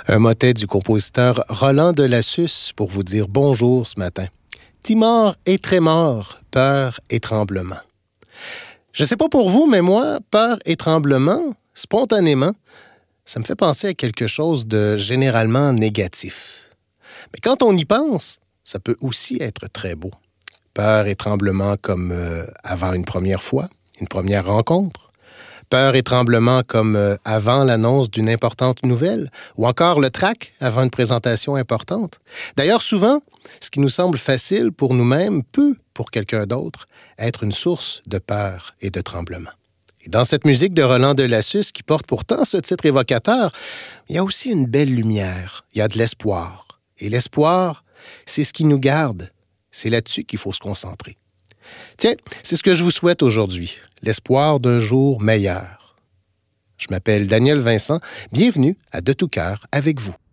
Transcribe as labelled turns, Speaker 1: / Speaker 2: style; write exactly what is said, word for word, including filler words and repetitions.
Speaker 1: Un motet du compositeur Roland de Lassus pour vous dire bonjour ce matin. Timor et trémor, peur et tremblement. Je ne sais pas pour vous, mais moi, peur et tremblement, spontanément, ça me fait penser à quelque chose de généralement négatif. Mais quand on y pense, ça peut aussi être très beau. Peur et tremblement comme euh, avant une première fois, une première rencontre. Peur et tremblement comme euh, avant l'annonce d'une importante nouvelle, ou encore le trac avant une présentation importante. D'ailleurs, souvent, ce qui nous semble facile pour nous-mêmes peut, pour quelqu'un d'autre, être une source de peur et de tremblement. Et dans cette musique de Roland de Lassus, qui porte pourtant ce titre évocateur, il y a aussi une belle lumière, il y a de l'espoir. Et l'espoir, c'est ce qui nous garde. C'est là-dessus qu'il faut se concentrer. Tiens, c'est ce que je vous souhaite aujourd'hui, l'espoir d'un jour meilleur. Je m'appelle Daniel Vincent, bienvenue à De tout cœur avec vous.